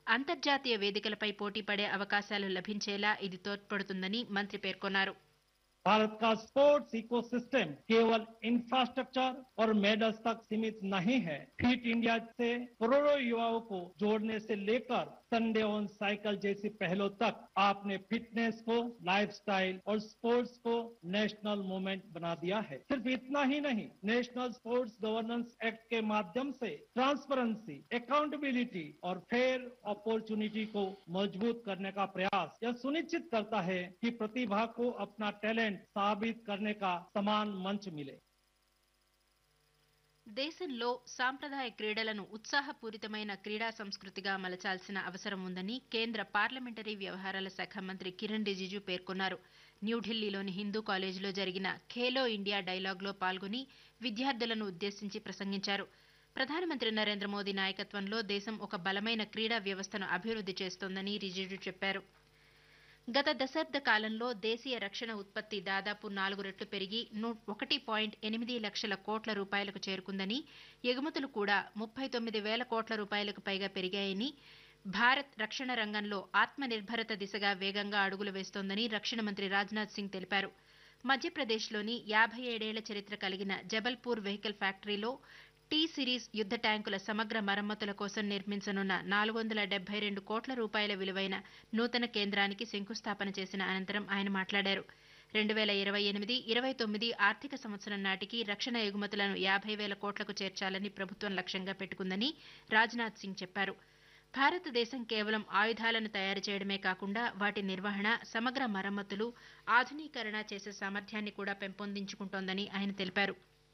అంతర్జాతీయ వేదికలపై పోటీపడే అవకాశాలు లభించేలా ఇది తోడ్పడుతుందని మంత్రి పేర్కొన్నారు. भारत का स्पोर्ट्स इकोसिस्टम केवल इंफ्रास्ट्रक्चर और मेडल्स तक सीमित नहीं है। फिट इंडिया से करोड़ों युवाओं को जोड़ने से लेकर संडे ऑन साइकिल जैसी पहलों तक आपने फिटनेस को लाइफस्टाइल और स्पोर्ट्स को नेशनल मूवमेंट बना दिया है। सिर्फ इतना ही नहीं, नेशनल स्पोर्ट्स गवर्नेंस एक्ट के माध्यम से ट्रांसपेरेंसी, अकाउंटेबिलिटी और फेयर अपॉर्चुनिटी को मजबूत करने का प्रयास यह सुनिश्चित करता है कि प्रतिभा को अपना टैलेंट साबित करने का समान मंच मिले। దేశంలో సాంప్రదాయ క్రీడలను ఉత్సాహపూరితమైన క్రీడా సంస్కృతిగా మలచాల్సిన అవసరం ఉందని కేంద్ర పార్లమెంటరీ వ్యవహారాల శాఖ మంత్రి కిరణ్ రిజిజు పేర్కొన్నారు. న్యూఢిల్లీలోని హిందూ కాలేజీలో జరిగిన ఖేలో ఇండియా డైలాగ్లో పాల్గొని విద్యార్థులను ఉద్దేశించి ప్రసంగించారు. ప్రధానమంత్రి నరేంద్ర మోదీ నాయకత్వంలో దేశం ఒక బలమైన క్రీడా వ్యవస్థను అభివృద్ధి చేస్తోందని రిజిజు చెప్పారు. గత దశాబ్ద కాలంలో దేశీయ రక్షణ ఉత్పత్తి దాదాపు 4 రెట్లు పెరిగి 1.8 లక్షల కోట్ల రూపాయలకు చేరుకుందని, ఎగుమతులు కూడా 39,000 కోట్ల రూపాయలకు పైగా పెరిగాయని, భారత్ రక్షణ రంగంలో ఆత్మనిర్భరత దిశగా వేగంగా అడుగులు వేస్తోందని రక్షణ మంత్రి రాజ్నాథ్ సింగ్ తెలిపారు. మధ్యప్రదేశ్లోని 57 ఏళ్ల చరిత్ర కలిగిన జబల్పూర్ వెహికల్ ఫ్యాక్టరీలో టీ సిరీస్ యుద్ధ ట్యాంకుల సమగ్ర మరమ్మతుల కోసం నిర్మించనున్న 472 కోట్ల రూపాయల విలువైన నూతన కేంద్రానికి శంకుస్థాపన చేసిన అనంతరం ఆయన మాట్లాడారు. 2028-29 ఆర్థిక సంవత్సరం నాటికి రక్షణ ఎగుమతులను 50,000 కోట్లకు చేర్చాలని ప్రభుత్వం లక్ష్యంగా పెట్టుకుందని రాజ్నాథ్ సింగ్ చెప్పారు. భారతదేశం కేవలం ఆయుధాలను తయారు చేయడమే కాకుండా వాటి నిర్వహణ, సమగ్ర మరమ్మతులు, ఆధునీకరణ చేసే సామర్థ్యాన్ని కూడా పెంపొందించుకుంటోందని ఆయన తెలిపారు.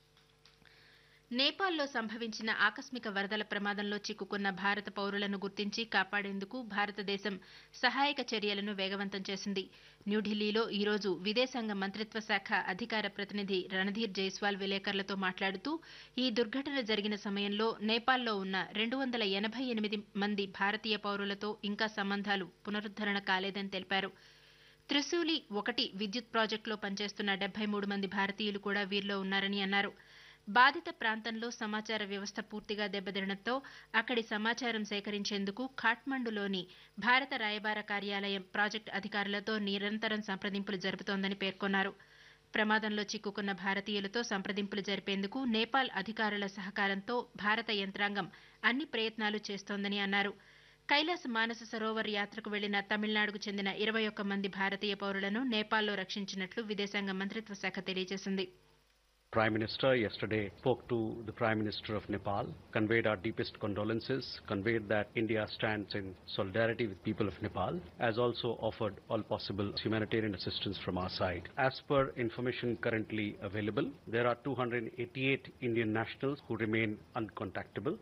నేపాల్లో సంభవించిన ఆకస్మిక వరదల ప్రమాదంలో చిక్కుకున్న భారత పౌరులను గుర్తించి కాపాడేందుకు భారతదేశం సహాయక చర్యలను వేగవంతం చేసింది. న్యూఢిల్లీలో ఈరోజు విదేశాంగ మంత్రిత్వ శాఖ అధికార ప్రతినిధి రణధీర్ జైస్వాల్ విలేకరులతో మాట్లాడుతూ ఈ దుర్ఘటన జరిగిన సమయంలో నేపాల్లో ఉన్న 288 మంది భారతీయ పౌరులతో ఇంకా సంబంధాలు పునరుద్ధరణ కాలేదని తెలిపారు. త్రిశూలి 1 విద్యుత్ ప్రాజెక్టులో పనిచేస్తున్న 73 మంది భారతీయులు కూడా వీరిలో ఉన్నారని అన్నారు. బాధిత ప్రాంతంలో సమాచార వ్యవస్థ పూర్తిగా దెబ్బతినడంతో అక్కడి సమాచారం సేకరించేందుకు ఖాట్మండులోని భారత రాయబార కార్యాలయం ప్రాజెక్టు అధికారులతో నిరంతరం సంప్రదింపులు జరుపుతోందని పేర్కొన్నారు. ప్రమాదంలో చిక్కుకున్న భారతీయులతో సంప్రదింపులు జరిపేందుకు నేపాల్ అధికారుల సహకారంతో భారత యంత్రాంగం అన్ని ప్రయత్నాలు చేస్తోందని అన్నారు. కైలాస మానస సరోవర్ యాత్రకు వెళ్లిన తమిళనాడుకు చెందిన 21 మంది భారతీయ పౌరులను నేపాల్లో రక్షించినట్లు విదేశాంగ మంత్రిత్వ శాఖ తెలియజేసింది. Prime Minister yesterday spoke to the Prime Minister of Nepal, conveyed our deepest condolences, conveyed that India stands in solidarity with people of Nepal, as also offered all possible humanitarian assistance from our side. As per information currently available, there are 288 Indian nationals who remain uncontactable.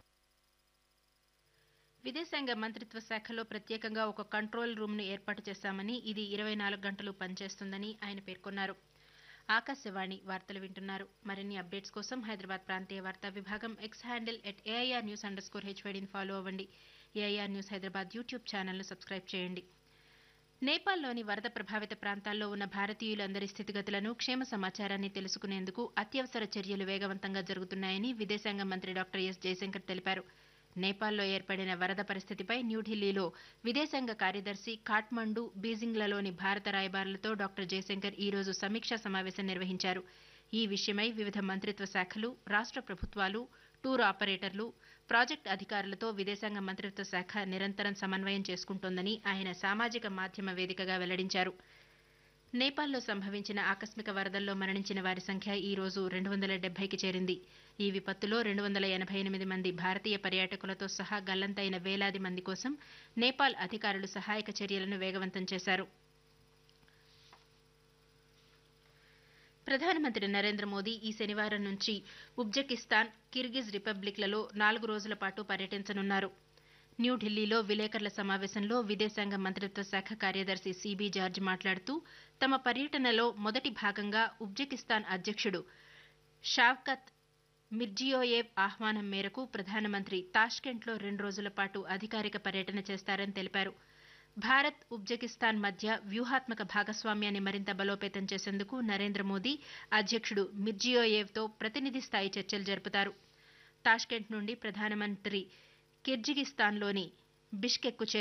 విదేశాంగ మంత్రిత్వ శాఖలో ప్రత్యేకంగా ఒక control రూమ్ను ఏర్పాటు చేశామని, ఇది 24 గంటలు పనిచేస్తుందని ఆయన పేర్కొన్నారు. ఆకాశవాణి వార్తలు వింటున్నారు. మరిన్ని అప్డేట్స్ కోసం హైదరాబాద్ ప్రాంతీయ వార్తా విభాగం ఎక్స్ హ్యాండిల్ @AIRnews_HYDని ఫాలో అవ్వండి. AIR న్యూస్ హైదరాబాద్ యూట్యూబ్ ఛానల్ను సబ్స్క్రైబ్ చేయండి. నేపాల్లోని వరద ప్రభావిత ప్రాంతాల్లో ఉన్న భారతీయులందరి స్థితిగతులను, క్షేమ సమాచారాన్ని తెలుసుకునేందుకు అత్యవసర చర్యలు వేగవంతంగా జరుగుతున్నాయని విదేశాంగ మంత్రి డాక్టర్ ఎస్ జయశంకర్ తెలిపారు. నేపాల్లో ఏర్పడిన వరద పరిస్థితిపై న్యూఢిల్లీలో విదేశాంగ కార్యదర్శి, ఖాట్మండు, బీజింగ్లలోని భారత రాయబారులతో డాక్టర్ జయశంకర్ ఈరోజు సమీక్షా సమావేశం నిర్వహించారు. ఈ విషయమై వివిధ మంత్రిత్వ శాఖలు, రాష్ట్ర ప్రభుత్వాలు, టూర్ ఆపరేటర్లు, ప్రాజెక్టు అధికారులతో విదేశాంగ మంత్రిత్వ శాఖ నిరంతరం సమన్వయం చేసుకుంటోందని ఆయన సామాజిక మాధ్యమ వేదికగా వెల్లడించారు. నేపాల్లో సంభవించిన ఆకస్మిక వరదల్లో మరణించిన వారి సంఖ్య ఈ రోజు 270కి చేరింది. ఈ విపత్తులో 288 మంది భారతీయ పర్యాటకులతో సహా గల్లంతైన వేలాది మంది కోసం నేపాల్ అధికారులు సహాయక చర్యలను వేగవంతం చేశారు. ప్రధానమంత్రి నరేంద్ర మోదీ ఈ శనివారం నుంచి ఉజ్బెకిస్తాన్, కిర్గిజ్ రిపబ్లిక్లలో 4 రోజుల పాటు పర్యటించనున్నారు. న్యూఢిల్లీలో విలేకరుల సమావేశంలో విదేశాంగ మంత్రిత్వ శాఖ కార్యదర్శి సిబి జార్జ్ మాట్లాడుతూ తమ పర్యటనలో మొదటి భాగంగా ఉజ్బెకిస్తాన్ అధ్యక్షుడు షావ్కత్ మిర్జియోయేవ్ ఆహ్వానం మేరకు ప్రధానమంత్రి తాష్కెంట్లో 2 రోజుల పాటు అధికారిక పర్యటన చేస్తారని తెలిపారు. భారత్, ఉజ్బెకిస్తాన్ మధ్య వ్యూహాత్మక భాగస్వామ్యాన్ని మరింత బలోపేతం చేసేందుకు నరేంద్ర మోదీ అధ్యక్షుడు మిర్జియోయేవ్తో ప్రతినిధి స్థాయి చర్చలు జరుపుతారు. తాష్కెంట్ నుండి ప్రధానమంత్రి కిర్గిజిస్తాన్లోని బిష్కెక్కు